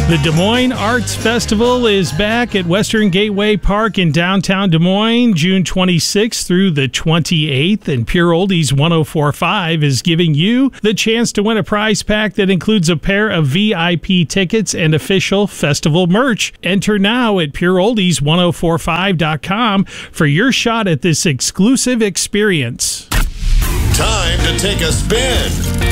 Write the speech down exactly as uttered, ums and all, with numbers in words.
The Des Moines Arts Festival is back at Western Gateway Park in downtown Des Moines, June twenty-sixth through the twenty-eighth. And Pure Oldies one oh four point five is giving you the chance to win a prize pack that includes a pair of V I P tickets and official festival merch. Enter now at pure oldies one oh four five dot com for your shot at this exclusive experience. Time to take a spin.